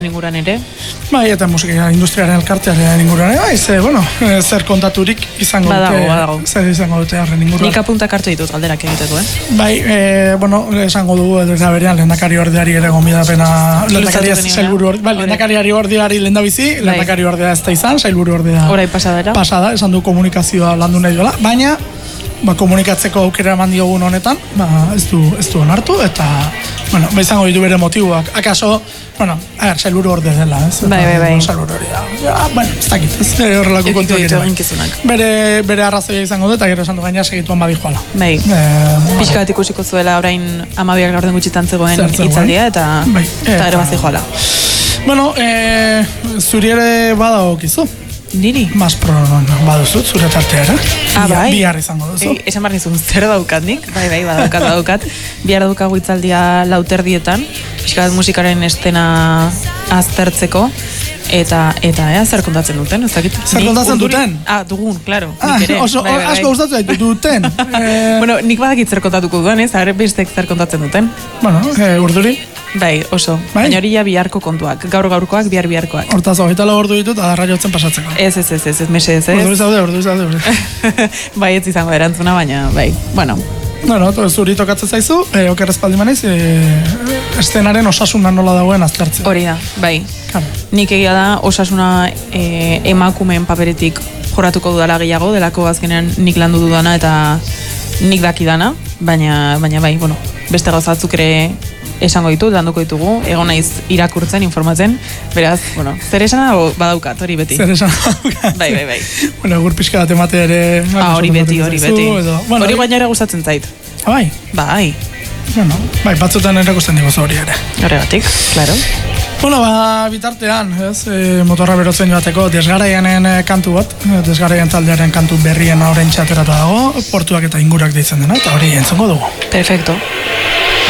inguruan ere. Bai, eta musika industriaren elkartearen inguruan ere, zer kontaturik izango dute. Zer izango dute horren inguruan. Nik apuntak hartu ditut galderak egiteko, Bai, esango dugu, eta berean, lehendakari ordeari ere gomidapena, lehendakariari ordeari lehendabizi, lehendakari ordea ez da izan, sailburu ordea. Horai pasadera. Pasada, esan du komunikazioa landu nahi dola, baina, komunikatzeko aukera eman diogun honetan, ez du onartu, eta, izango ditu bere motiboak. Akaso, sailburu orde dela, ez? Bai. Sailburu hori da. Ez dakit, ez horrelako kontu egin. Bere arrazoia izango dut, eta gero esan du gaina segituan badijoala. Bai. Pixka bat ikusiko zuela orain 12 laurden gutxitan zegoen hitzaldia, eta ere bazijoala. Zuri ere badagokizu. Niri? Maspro baduzut, zure tartea ere. Bai. Bihar izango duzu. Esan behar nizun, zer daukat nik? Bai, badaukat. Bihar daukagu hitzaldia 4:00, pixka bat musikaren estena aztertzeko, eta zer kontatzen duten, ez dakit? Zer kontatzen duten? Dugun, klaro. Asko gustatzen zaitu duten. Nik badakit zer kontatuko duan, ez? Are bestek zer kontatzen duten. Urduri? Bai, oso. Baina hori ja biharko kontuak. Gaurkoak, biharkoak. Hortaz, 24 ordu ditut, adarra jotzen pasatzeko. Ez, mesedez, ez? Orduri zaude. Bai, ez izango erantzuna, baina, bai, zuri tokatzen zaizu, okerrez paldimanez, estenaren osasuna nola dagoen aztertzen. Hori da, bai. Nik egia da, osasuna emakumeen paperetik joratuko dudala gehiago, delako azkenean nik landu dudana eta nik dakidana, baina bai, beste gauzatzuk ere esango ditu, landuko ditugu, egon naiz irakurtzen, informatzen, beraz, zer esana badaukat, hori beti. Zer esana badaukat. Bai. Egur pixka bat emate ere... Hori beti. Hori baina ere gustatzen zait. Bai? Bai. Bai, batzutan erakusten digoz hori ere. Horregatik, klaro. Bitartean, motorra berotzen joateko desgaraianen kantu bat, desgaraian taldearen kantu berrien horrein txateratu dago, portuak eta ingurak deitzen dena, eta hori entzongo dugu. Perfecto.